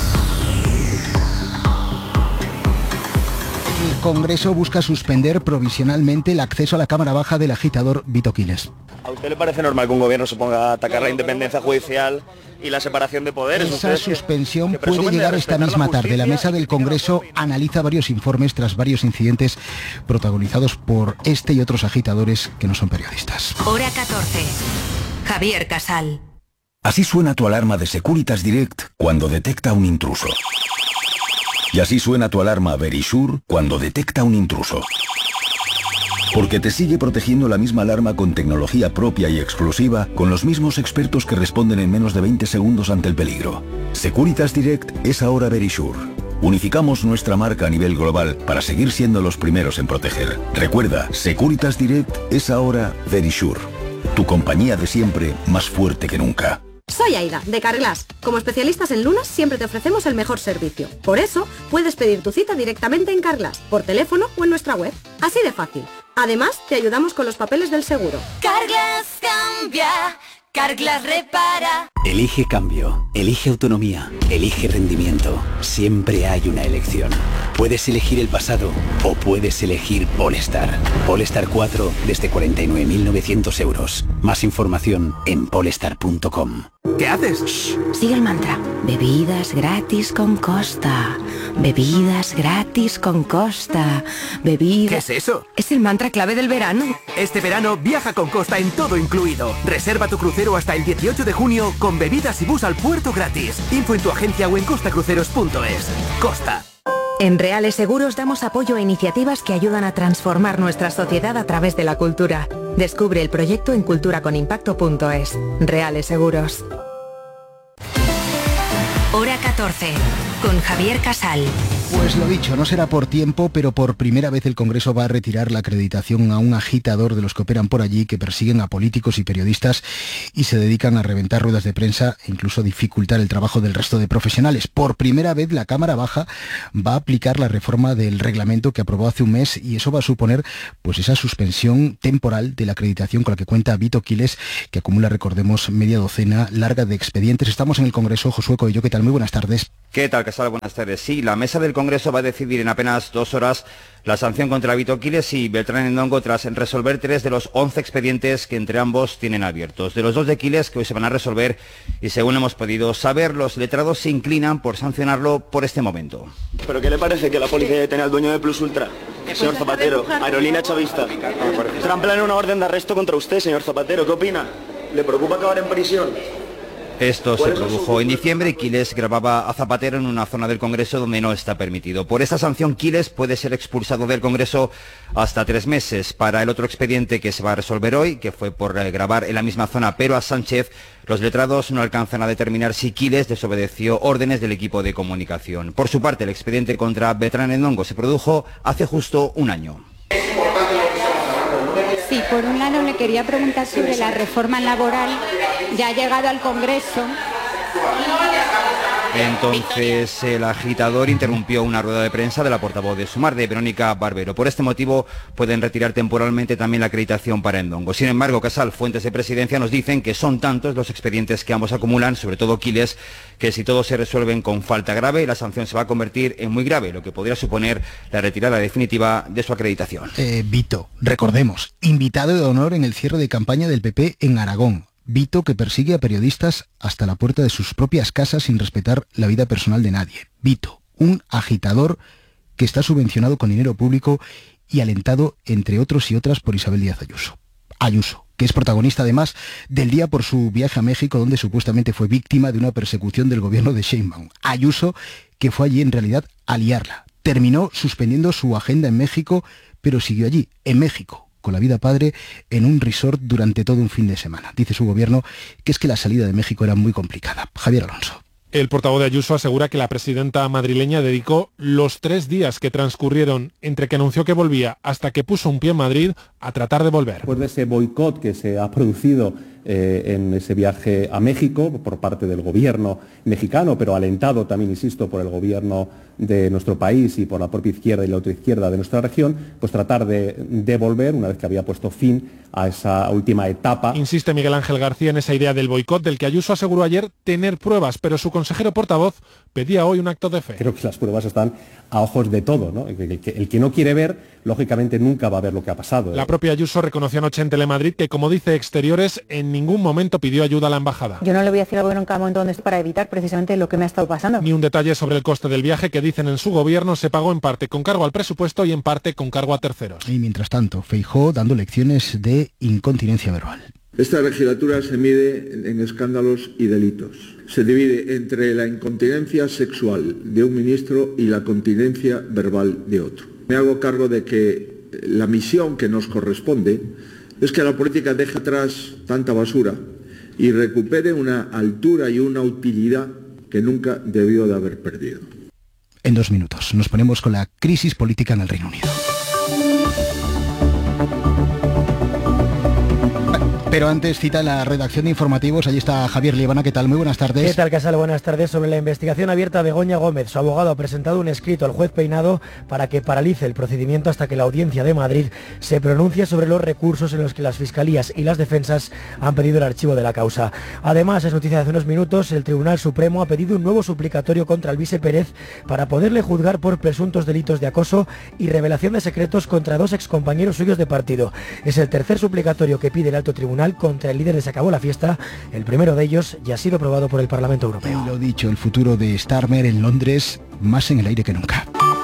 El Congreso busca suspender provisionalmente el acceso a la Cámara Baja del agitador Vito Quiles. ¿A usted le parece normal que un gobierno se ponga a atacar la independencia judicial y la separación de poderes? Esa suspensión puede llegar esta misma tarde. La mesa del Congreso analiza varios informes tras varios incidentes protagonizados por este y otros agitadores que no son periodistas. Hora 14. Javier Casal. Así suena tu alarma de Securitas Direct cuando detecta un intruso. Y así suena tu alarma Verisure cuando detecta un intruso. Porque te sigue protegiendo la misma alarma con tecnología propia y exclusiva, con los mismos expertos que responden en menos de 20 segundos ante el peligro. Securitas Direct es ahora Verisure. Unificamos nuestra marca a nivel global para seguir siendo los primeros en proteger. Recuerda, Securitas Direct es ahora Verisure. Tu compañía de siempre, más fuerte que nunca. Soy Aida, de Carglass. Como especialistas en lunas siempre te ofrecemos el mejor servicio. Por eso, puedes pedir tu cita directamente en Carglass, por teléfono o en nuestra web. Así de fácil. Además, te ayudamos con los papeles del seguro. Carglass cambia, Carglass repara. Elige cambio, elige autonomía, elige rendimiento. Siempre hay una elección. Puedes elegir el pasado o puedes elegir Polestar. Polestar 4 desde 49.900 euros. Más información en polestar.com. ¿Qué haces? Shh, sigue el mantra. Bebidas gratis con Costa. Bebidas gratis con Costa. Bebidas... ¿Qué es eso? Es el mantra clave del verano. Este verano viaja con Costa en todo incluido. Reserva tu crucero hasta el 18 de junio con bebidas y bus al puerto gratis. Info en tu agencia o en costacruceros.es. Costa. En Reales Seguros damos apoyo a iniciativas que ayudan a transformar nuestra sociedad a través de la cultura. Descubre el proyecto en culturaconimpacto.es. Reales Seguros. Hora 14. con Javier Casal. Pues lo dicho, no será por tiempo, pero por primera vez el Congreso va a retirar la acreditación a un agitador de los que operan por allí, que persiguen a políticos y periodistas y se dedican a reventar ruedas de prensa e incluso dificultar el trabajo del resto de profesionales. Por primera vez la Cámara Baja va a aplicar la reforma del reglamento que aprobó hace un mes y eso va a suponer pues esa suspensión temporal de la acreditación con la que cuenta Vito Quiles, que acumula, recordemos, media docena larga de expedientes. Estamos en el Congreso. Josué Coello, ¿qué tal? Muy buenas tardes. ¿Qué tal, Casal? Buenas tardes. Sí, la mesa del Congreso va a decidir en apenas 2 horas la sanción contra Vito Quiles y Beltrán Endongo tras resolver 3 de los 11 expedientes que entre ambos tienen abiertos. De los 2 de Quiles, que hoy se van a resolver, y según hemos podido saber, los letrados se inclinan por sancionarlo por este momento. ¿Pero qué le parece que la policía detenga al dueño de Plus Ultra? Señor Zapatero, aerolínea chavista. Tramplan una orden de arresto contra usted, señor Zapatero. ¿Qué opina? ¿Le preocupa acabar en prisión? Esto se produjo en diciembre y Quiles grababa a Zapatero en una zona del Congreso donde no está permitido. Por esta sanción, Quiles puede ser expulsado del Congreso hasta 3 meses. Para el otro expediente que se va a resolver hoy, que fue por grabar en la misma zona pero a Sánchez, los letrados no alcanzan a determinar si Quiles desobedeció órdenes del equipo de comunicación. Por su parte, el expediente contra Beltrán Endongo se produjo hace justo un año. Sí, por un lado le quería preguntar sobre la reforma laboral. Ya ha llegado al Congreso. Entonces el agitador interrumpió una rueda de prensa de la portavoz de Sumar, de Verónica Barbero. Por este motivo pueden retirar temporalmente también la acreditación para Endongo. Sin embargo, Casal, fuentes de presidencia nos dicen que son tantos los expedientes que ambos acumulan, sobre todo Quiles, que si todos se resuelven con falta grave, la sanción se va a convertir en muy grave, lo que podría suponer la retirada definitiva de su acreditación. Vito, recordemos, invitado de honor en el cierre de campaña del PP en Aragón. Vito, que persigue a periodistas hasta la puerta de sus propias casas sin respetar la vida personal de nadie. Vito, un agitador que está subvencionado con dinero público y alentado, entre otros y otras, por Isabel Díaz Ayuso. Ayuso, que es protagonista además del día por su viaje a México, donde supuestamente fue víctima de una persecución del gobierno de Sheinbaum. Ayuso, que fue allí en realidad a liarla. Terminó suspendiendo su agenda en México, pero siguió allí, en México, con la vida padre, en un resort durante todo un fin de semana. Dice su gobierno que es que la salida de México era muy complicada. Javier Alonso. El portavoz de Ayuso asegura que la presidenta madrileña dedicó los 3 días que transcurrieron entre que anunció que volvía hasta que puso un pie en Madrid a tratar de volver. Después de ese boicot que se ha producido en ese viaje a México por parte del gobierno mexicano, pero alentado también, insisto, por el gobierno de nuestro país y por la propia izquierda y la otra izquierda de nuestra región, pues tratar de volver una vez que había puesto fin a esa última etapa. Insiste Miguel Ángel García en esa idea del boicot, del que Ayuso aseguró ayer tener pruebas, pero su consejero portavoz pedía hoy un acto de fe. Creo que las pruebas están a ojos de todo, ¿no? El que no quiere ver, lógicamente nunca va a ver lo que ha pasado. La propia Ayuso reconoció anoche en Telemadrid que, como dice Exteriores, en ningún momento pidió ayuda a la embajada. Yo no le voy a decir al gobierno en cada momento dónde estoy para evitar precisamente lo que me ha estado pasando. Ni un detalle sobre el coste del viaje que dicen en su gobierno se pagó en parte con cargo al presupuesto y en parte con cargo a terceros. Y mientras tanto, Feijóo dando lecciones de incontinencia verbal. Esta legislatura se mide en escándalos y delitos. Se divide entre la incontinencia sexual de un ministro y la continencia verbal de otro. Me hago cargo de que la misión que nos corresponde es que la política deje atrás tanta basura y recupere una altura y una utilidad que nunca debió de haber perdido. En 2 minutos nos ponemos con la crisis política en el Reino Unido. Pero antes cita la redacción de informativos. Allí está Javier Liebana. ¿Qué tal? Muy buenas tardes. ¿Qué tal, Casal? Buenas tardes. Sobre la investigación abierta de Begoña Gómez, su abogado ha presentado un escrito al juez Peinado para que paralice el procedimiento hasta que la Audiencia de Madrid se pronuncie sobre los recursos en los que las fiscalías y las defensas han pedido el archivo de la causa. Además, es noticia de hace unos minutos, el Tribunal Supremo ha pedido un nuevo suplicatorio contra el vice Pérez para poderle juzgar por presuntos delitos de acoso y revelación de secretos contra 2 excompañeros suyos de partido. Es el tercer suplicatorio que pide el alto tribunal contra el líder de Se Acabó la Fiesta. El primero de ellos ya ha sido aprobado por el Parlamento Europeo. Y lo dicho, el futuro de Starmer en Londres más en el aire que nunca.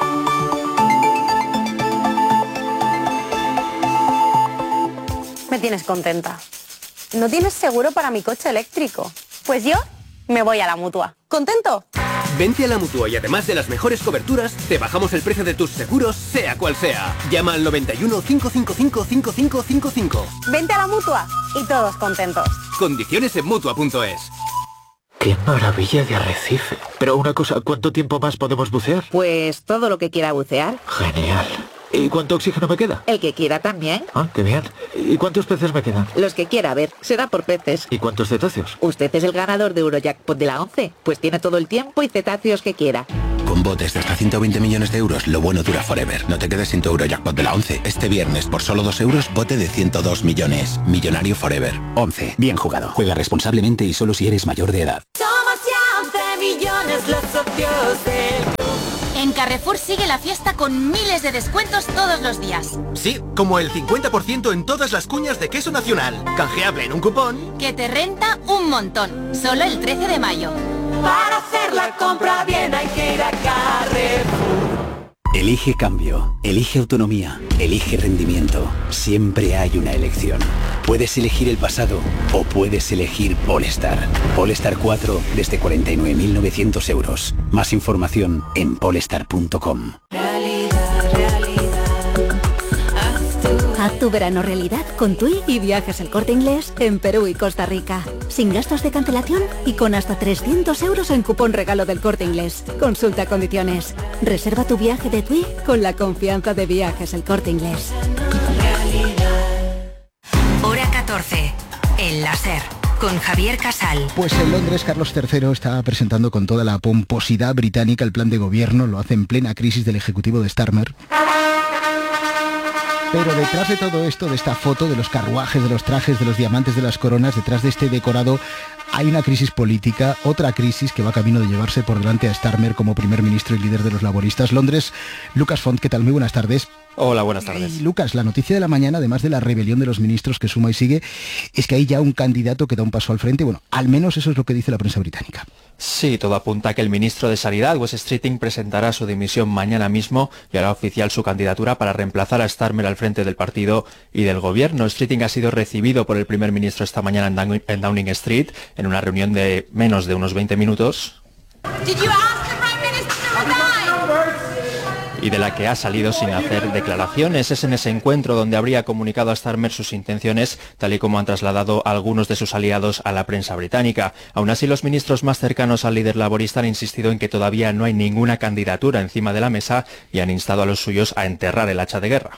Me tienes contenta. ¿No tienes seguro para mi coche eléctrico? Pues yo me voy a la Mutua. ¿Contento? Vente a la Mutua y además de las mejores coberturas, te bajamos el precio de tus seguros, sea cual sea. Llama al 91 555 5555. Vente a la Mutua y todos contentos. Condiciones en Mutua.es. ¡Qué maravilla de arrecife! Pero una cosa, ¿cuánto tiempo más podemos bucear? Pues todo lo que quiera bucear. Genial. ¿Y cuánto oxígeno me queda? El que quiera también. Ah, qué bien. ¿Y cuántos peces me quedan? Los que quiera, a ver, se da por peces. ¿Y cuántos cetáceos? Usted es el ganador de Eurojackpot de la 11, pues tiene todo el tiempo y cetáceos que quiera. Con botes de hasta 120 millones de euros, lo bueno dura forever. No te quedes sin tu Eurojackpot de la 11. Este viernes, por solo 2 euros, bote de 102 millones. Millonario forever. 11. Bien jugado. Juega responsablemente y solo si eres mayor de edad. Somos ya 11 millones los socios del club. En Carrefour sigue la fiesta con miles de descuentos todos los días. Sí, como el 50% en todas las cuñas de queso nacional. Canjeable en un cupón. Que te renta un montón. Solo el 13 de mayo. Para hacer la compra bien hay que ir a Carrefour. Elige cambio, elige autonomía, elige rendimiento. Siempre hay una elección. Puedes elegir el pasado o puedes elegir Polestar. Polestar 4 desde 49.900 euros. Más información en polestar.com. Haz tu verano realidad con TUI y Viajes El Corte Inglés en Perú y Costa Rica. Sin gastos de cancelación y con hasta 300 euros en cupón regalo del Corte Inglés. Consulta condiciones. Reserva tu viaje de TUI con la confianza de Viajes El Corte Inglés. Hora 14. El láser. Con Javier Casal. Pues en Londres Carlos III está presentando con toda la pomposidad británica el plan de gobierno. Lo hace en plena crisis del ejecutivo de Starmer. Pero detrás de todo esto, de esta foto, de los carruajes, de los trajes, de los diamantes, de las coronas, detrás de este decorado hay una crisis política, otra crisis que va camino de llevarse por delante a Starmer como primer ministro y líder de los laboristas. Londres, Lucas Font, ¿qué tal? Muy buenas tardes. Hola, buenas tardes. Y Lucas, la noticia de la mañana, además de la rebelión de los ministros que suma y sigue, es que hay ya un candidato que da un paso al frente. Bueno, al menos eso es lo que dice la prensa británica. Sí, todo apunta a que el ministro de Sanidad, Wes Streeting, presentará su dimisión mañana mismo y hará oficial su candidatura para reemplazar a Starmer al frente del partido y del gobierno. Streeting ha sido recibido por el primer ministro esta mañana en Downing Street, en una reunión de menos de unos 20 minutos. Y de la que ha salido sin hacer declaraciones. Es en ese encuentro donde habría comunicado a Starmer sus intenciones, tal y como han trasladado algunos de sus aliados a la prensa británica. Aún así, los ministros más cercanos al líder laborista han insistido en que todavía no hay ninguna candidatura encima de la mesa y han instado a los suyos a enterrar el hacha de guerra.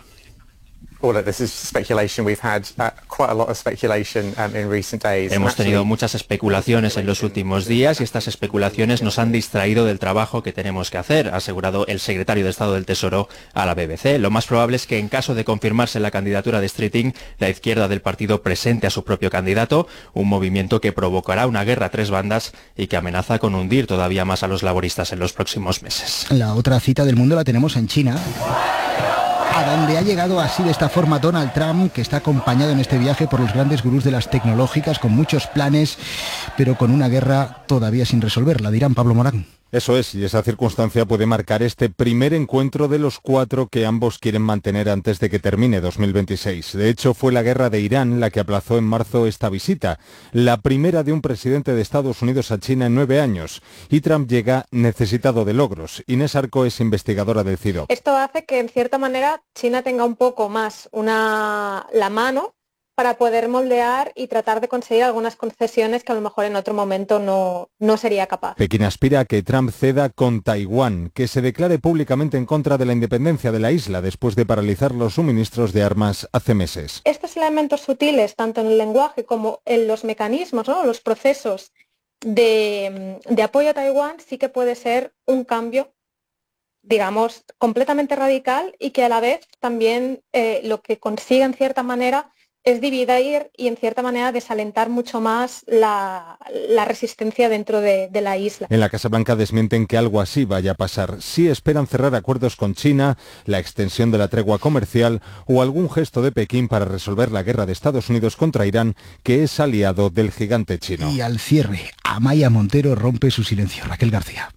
Hemos tenido muchas especulaciones en los últimos días y estas especulaciones nos han distraído del trabajo que tenemos que hacer, ha asegurado el secretario de Estado del Tesoro a la BBC. Lo más probable es que en caso de confirmarse la candidatura de Streeting, la izquierda del partido presente a su propio candidato, un movimiento que provocará una guerra a tres bandas y que amenaza con hundir todavía más a los laboristas en los próximos meses. La otra cita del mundo la tenemos en China, a donde ha llegado así de esta forma Donald Trump, que está acompañado en este viaje por los grandes gurús de las tecnológicas, con muchos planes, pero con una guerra todavía sin resolver, la dirán Pablo Morán. Eso es, y esa circunstancia puede marcar este primer encuentro de los 4 que ambos quieren mantener antes de que termine 2026. De hecho, fue la guerra de Irán la que aplazó en marzo esta visita, la primera de un presidente de Estados Unidos a China en 9 años. Y Trump llega necesitado de logros. Inés Arco es investigadora del CIDO. Esto hace que, en cierta manera, China tenga un poco más la mano para poder moldear y tratar de conseguir algunas concesiones que a lo mejor en otro momento no sería capaz. Pekín aspira a que Trump ceda con Taiwán, que se declare públicamente en contra de la independencia de la isla después de paralizar los suministros de armas hace meses. Estos elementos sutiles, tanto en el lenguaje como en los mecanismos, ¿no?, los procesos de apoyo a Taiwán, sí que puede ser un cambio, digamos, completamente radical y que a la vez también lo que consigue en cierta manera es dividir y en cierta manera desalentar mucho más la resistencia dentro de la isla. En la Casa Blanca desmienten que algo así vaya a pasar. Sí esperan cerrar acuerdos con China, la extensión de la tregua comercial o algún gesto de Pekín para resolver la guerra de Estados Unidos contra Irán, que es aliado del gigante chino. Y al cierre, Amaya Montero rompe su silencio. Raquel García.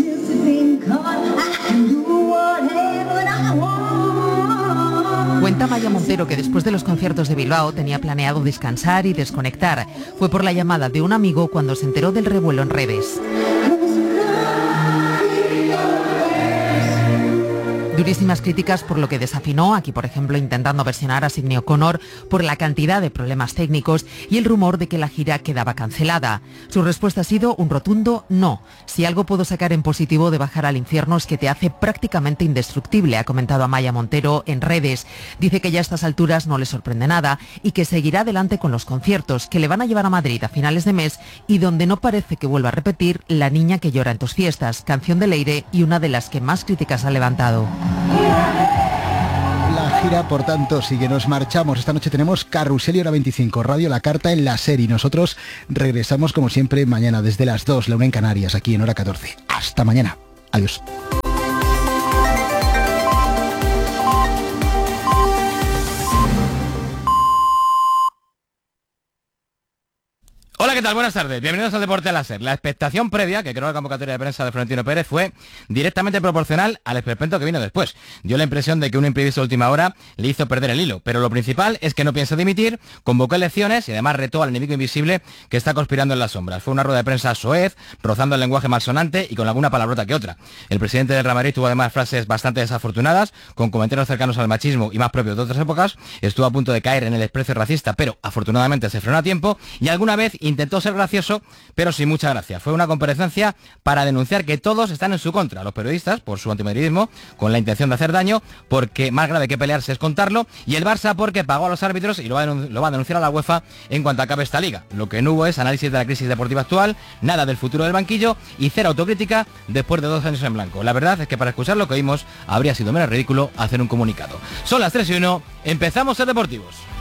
Cuenta Amaya Montero que después de los conciertos de Bilbao tenía planeado descansar y desconectar. Fue por la llamada de un amigo cuando se enteró del revuelo en redes. Durísimas críticas por lo que desafinó, aquí por ejemplo intentando versionar a Sidney O'Connor por la cantidad de problemas técnicos y el rumor de que la gira quedaba cancelada. Su respuesta ha sido un rotundo no. Si algo puedo sacar en positivo de Bajar al infierno es que te hace prácticamente indestructible, ha comentado Amaya Montero en redes. Dice que ya a estas alturas no le sorprende nada y que seguirá adelante con los conciertos que le van a llevar a Madrid a finales de mes y donde no parece que vuelva a repetir La niña que llora en tus fiestas, canción de Leire y una de las que más críticas ha levantado. La gira, por tanto, sigue. Nos marchamos. Esta noche tenemos Carrusel y Hora 25, Radio La Carta en la serie. Nosotros regresamos como siempre mañana desde las 2, la 1 en Canarias, aquí en Hora 14. Hasta mañana. Adiós. Hola, ¿qué tal? Buenas tardes. Bienvenidos al Deporte Láser. La expectación previa, que creó la convocatoria de prensa de Florentino Pérez, fue directamente proporcional al esperpento que vino después. Dio la impresión de que un imprevisto de última hora le hizo perder el hilo, pero lo principal es que no piensa dimitir, convocó elecciones y además retó al enemigo invisible que está conspirando en las sombras. Fue una rueda de prensa soez, rozando el lenguaje malsonante y con alguna palabrota que otra. El presidente del Real Madrid tuvo además frases bastante desafortunadas, con comentarios cercanos al machismo y más propios de otras épocas. Estuvo a punto de caer en el desprecio racista, pero afortunadamente se frenó a tiempo y alguna vez intentó ser gracioso, pero sin mucha gracia. Fue una comparecencia para denunciar que todos están en su contra, los periodistas por su antimadridismo, con la intención de hacer daño, porque más grave que pelearse es contarlo, y el Barça porque pagó a los árbitros y lo va a denunciar a la UEFA en cuanto acabe esta liga. Lo que no hubo es análisis de la crisis deportiva actual, nada del futuro del banquillo y cero autocrítica después de 2 años en blanco. La verdad es que para escuchar lo que oímos habría sido menos ridículo hacer un comunicado. Son las 3:01, empezamos Ser Deportivos.